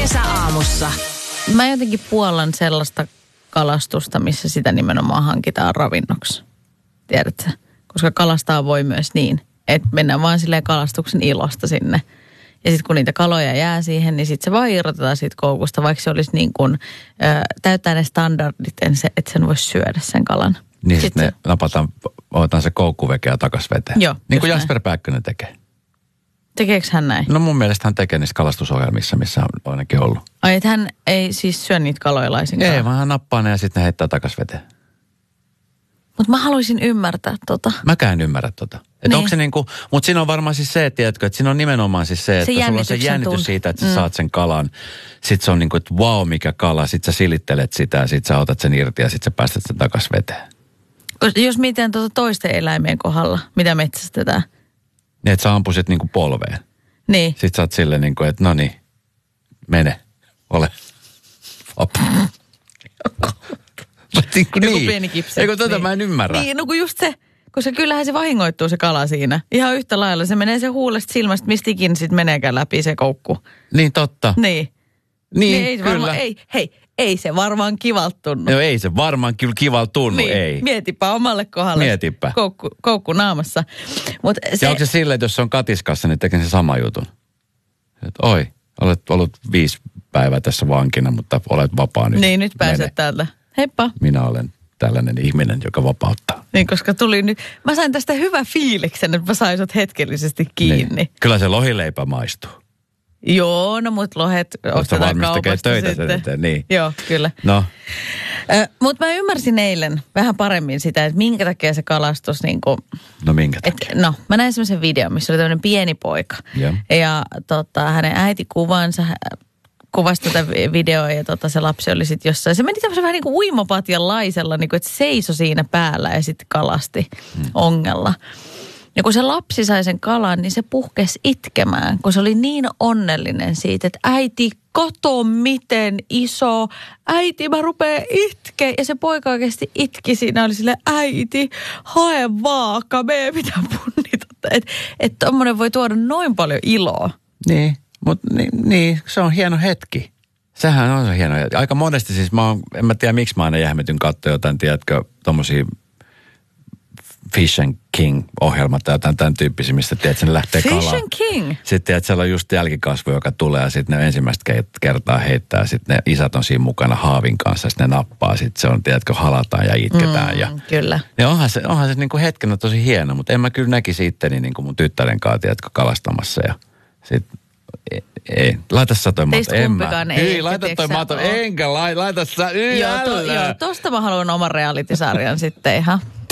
Kesäaamussa. Mä jotenkin puollan sellaista kalastusta, missä sitä nimenomaan hankitaan ravinnoksi. Tiedätkö? Koska kalastaa voi myös niin, että mennään vaan silleen kalastuksen ilosta sinne. Ja sitten kun niitä kaloja jää siihen, niin sitten se vaan irrotetaan siitä koukusta, vaikka se olisi niin kuin täyttää ne standardit, että sen voisi syödä sen kalan. Niin sitten ne napataan, otetaan se koukkuvekeä takas veteen. Joo. Niin kuin Jasper Pääkkönen tekee. Tekeekö hän näin? No mun mielestä hän tekee niissä kalastusohjelmissa, missä on ainakin ollut. Ai, että hän ei siis syö niitä kaloja laisinkaan? Ei, vaan hän nappaa ne ja sitten ne heittää takas veteen. Mutta mä haluaisin ymmärtää tota. Mäkään en ymmärrä tota. Niin. Onko se niinku, mutta siinä on varmaan siis se, tiedätkö, että siinä on nimenomaan siis se, että sulla on se jännitys siitä, että sä saat sen kalan. Sitten se on niinku, että vau, mikä kala. Sitten sä silittelet sitä ja sitten sä otat sen irti ja sitten sä päästät sen takas veteen. Jos miten toisten eläimien kohdalla, mitä metsästetään. Niin, että sä ampuisit niinku polveen. Niin. Sitten sä oot silleen niinku, että no niin, mene, ole. Joku pieni kipsi. Eikö tota mä en ymmärrä. Niin, no kun just se, koska kyllähän se vahingoittuu se kala siinä. Ihan yhtä lailla. Se menee se huulesta silmästä, mistä ikinä sit meneekään läpi se koukku. Niin, totta. Niin. Niin, ei kyllä. varmaan, ei se varmaan kivalta tunnu. No ei se varmaan kyllä kivalta tunnu, niin. ei. Mietipä omalle kohdalle. Mietipä. Koukku naamassa. Mut ja onko se silleen, että jos se on katiskassa, niin tekee se sama jutun? Että oi, olet ollut 5 päivää tässä vankina, mutta olet vapaa nyt. Niin, nyt pääset täältä. Heippa. Minä olen tällainen ihminen, joka vapauttaa. Niin, koska tuli nyt, mä sain tästä hyvä fiiliksen, että mä sain sut hetkellisesti kiinni. Niin. Kyllä se lohileipä maistuu. Joo, no mut lohet ostetaan kaupasta sitten. Niin. Joo, kyllä. No. Mutta mä ymmärsin eilen vähän paremmin sitä, että minkä takia se kalastus niinku... No minkä takia? Mä näin semmoisen videon, missä oli tämmöinen pieni poika. Yeah. Ja hänen äitikuvansa kuvasi tätä videoa ja se lapsi oli sitten jossain. Se meni tämmöisen vähän niin kuin uimapatjan laisella, niin kuin, että seisoi siinä päällä ja sitten kalasti ongella. Ja kun se lapsi sai sen kalan, niin se puhkesi itkemään, kun se oli niin onnellinen siitä, että äiti, kato miten iso, äiti mä rupean itkeä. Ja se poika oikeasti itki siinä, oli silleen, äiti, hae vaaka, me pitää punnita. Että tommonen voi tuoda noin paljon iloa. Niin, mutta niin, se on hieno hetki. Sehän on se hieno hetki. Aika monesti siis en mä tiedä miksi mä aina jähmetyn katsoa jotain, tiedätkö, tommosia Fish and King-ohjelmat tai jotain tämän tyyppisiä, mistä tiedät, sen lähtee kalaan. Fish and King? Sitten tiedät, siellä on just jälkikasvu, joka tulee ja sitten ne ensimmäistä kertaa heittää ja sitten ne isät on siinä mukana haavin kanssa ja sitten ne nappaa. Sitten se on, tiedätkö, halataan ja itketään. Kyllä. Ja onhan se niin kuin hetkenä tosi hieno, mutta en mä kyllä näkisi itteni niin kuin mun tyttären kanssa, tiedätkö, kalastamassa ja sitten... Ei, laita sä toi mato. kumpikaan ei. Laita toi mato. Enkä laita sä. Joo, tosta mä haluan oman reality-sarjan sitten ihan.